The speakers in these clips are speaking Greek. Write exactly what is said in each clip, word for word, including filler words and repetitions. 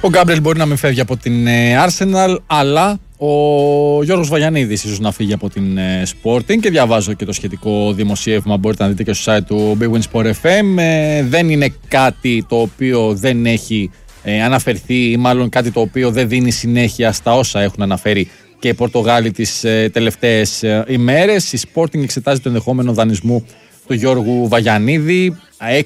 Ο Γκάμπριελ μπορεί να μην φεύγει από την Arsenal, αλλά ο Γιώργος Βαγιανίδης ίσως να φύγει από την Sporting, και διαβάζω και το σχετικό δημοσίευμα, μπορείτε να δείτε και στο site του Big Win Sport εφ εμ. Ε, δεν είναι κάτι το οποίο δεν έχει ε, αναφερθεί, ή μάλλον κάτι το οποίο δεν δίνει συνέχεια στα όσα έχουν αναφέρει και οι Πορτογάλοι τις ε, τελευταίες ε, ημέρες. Η Sporting εξετάζει το ενδεχόμενο δανεισμού του Γιώργου Βαγιανίδη.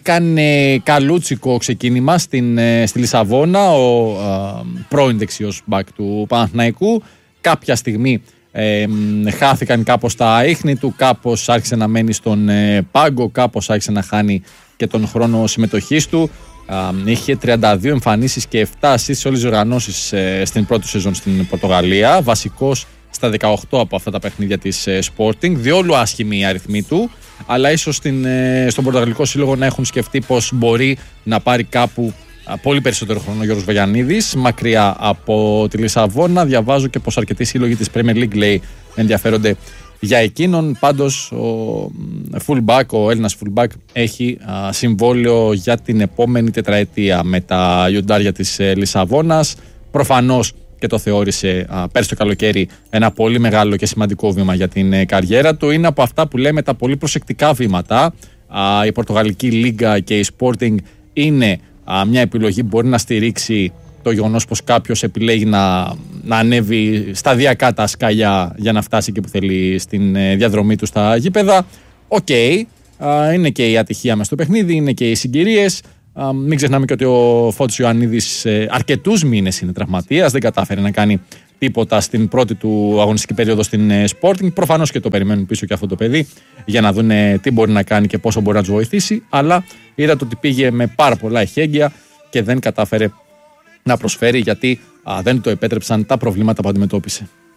Έκανε καλούτσικο ξεκίνημα στην, στη Λισαβόνα ο α, πρώην δεξιός μπακ του Παναθηναϊκού. Κάποια στιγμή ε, χάθηκαν κάπως τα ίχνη του, κάπως άρχισε να μένει στον ε, πάγκο, κάπως άρχισε να χάνει και τον χρόνο συμμετοχής του. Α, είχε τριάντα δύο εμφανίσεις και επτά assists σε όλες τις οργανώσεις ε, στην πρώτη σεζόν στην Πορτογαλία. Βασικός στα δεκαοκτώ από αυτά τα παιχνίδια της ε, Sporting. Διόλου άσχημη η αριθμή του, αλλά ίσως στην, ε, στον Πορτογαλικό Σύλλογο να έχουν σκεφτεί πως μπορεί να πάρει κάπου α, πολύ περισσότερο χρόνο ο Γιώργος Βαγιανίδης, μακριά από τη Λισαβόνα. Διαβάζω και πως αρκετοί σύλλογοι της Premier League, λέει, ενδιαφέρονται για εκείνον. Πάντως ο fullback, ο Έλληνας fullback, έχει α, συμβόλαιο για την επόμενη τετραετία με τα Ιοντάρια της ε, Λισαβόνας. Προφανώς και το θεώρησε α, πέρσι το καλοκαίρι ένα πολύ μεγάλο και σημαντικό βήμα για την ε, καριέρα του. Είναι από αυτά που λέμε τα πολύ προσεκτικά βήματα. Α, η Πορτογαλική Λίγκα και η Sporting είναι α, μια επιλογή που μπορεί να στηρίξει το γεγονός πως κάποιος επιλέγει να, να ανέβει σταδιακά τα σκαλιά για να φτάσει εκεί που θέλει στην ε, διαδρομή του στα γήπεδα. Οκ, okay, είναι και η ατυχία μες στο παιχνίδι, είναι και οι συγκυρίες. Uh, μην ξεχνάμε και ότι ο Φώτης Ιωαννίδης ε, αρκετούς μήνες είναι τραυματίας, δεν κατάφερε να κάνει τίποτα στην πρώτη του αγωνιστική περίοδο στην ε, Sporting. Προφανώς και το περιμένουν πίσω και αυτό το παιδί για να δουν ε, τι μπορεί να κάνει και πόσο μπορεί να τους βοηθήσει. Αλλά είδατε ότι πήγε με πάρα πολλά εχέγγυα και δεν κατάφερε να προσφέρει, γιατί α, δεν το επέτρεψαν τα προβλήματα που αντιμετώπισε.